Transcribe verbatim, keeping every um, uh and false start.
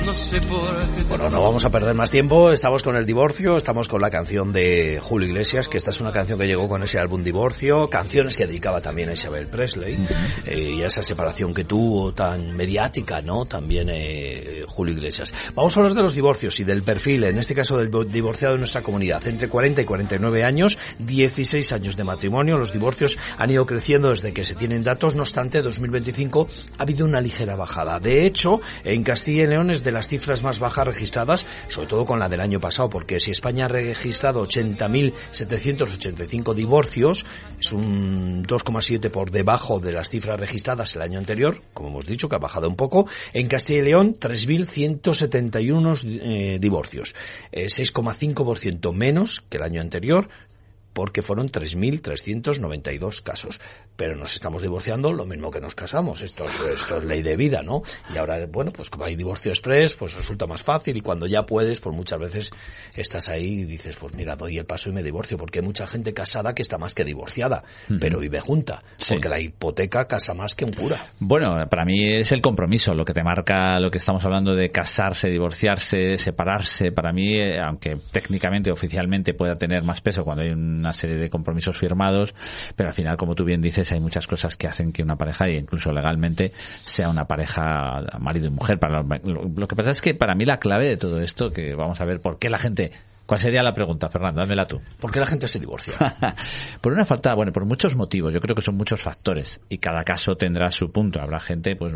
no sé por qué. Bueno, no vamos a perder más tiempo, estamos con el divorcio, estamos con la canción de Julio Iglesias, que esta es una canción que llegó con ese álbum Divorcio, canciones que dedicaba también a Isabel Presley, uh-huh. eh, y a esa separación que tuvo tan mediática, ¿no? También eh, Julio Iglesias. Vamos a hablar de los divorcios y del perfil, en este caso del divorciado de nuestra comunidad. Entre cuarenta y cuarenta y nueve años, dieciséis años de matrimonio, los divorcios han ido creciendo desde que se tienen datos, no obstante, dos mil veinticinco ha habido una ligera bajada. De hecho, en Castilla y León es de las cifras más bajas registradas, sobre todo con la del año pasado, porque si España ha registrado ochenta mil setecientos ochenta y cinco divorcios, es un dos coma siete por debajo de las cifras registradas el año anterior, como hemos dicho, que ha bajado un poco. En Castilla y León, tres mil ciento setenta y uno eh, divorcios, eh, seis coma cinco por ciento menos que el año anterior, porque fueron tres mil trescientos noventa y dos casos. Pero nos estamos divorciando lo mismo que nos casamos. Esto, esto es ley de vida, ¿no? Y ahora, bueno, pues como hay divorcio express, pues resulta más fácil, y cuando ya puedes, pues muchas veces estás ahí y dices, pues mira, doy el paso y me divorcio, porque hay mucha gente casada que está más que divorciada, uh-huh. pero vive junta, sí. porque la hipoteca casa más que un cura. Bueno, para mí es el compromiso lo que te marca, lo que estamos hablando de casarse, divorciarse, separarse. Para mí, aunque técnicamente, oficialmente pueda tener más peso cuando hay una serie de compromisos firmados, pero al final, como tú bien dices, hay muchas cosas que hacen que una pareja, e incluso legalmente, sea una pareja marido y mujer. Para lo, lo que pasa es que para mí la clave de todo esto, que vamos a ver por qué la gente... ¿Cuál sería la pregunta, Fernando? Dámela tú. ¿Por qué la gente se divorcia? Por una falta, bueno, por muchos motivos. Yo creo que son muchos factores y cada caso tendrá su punto. Habrá gente, pues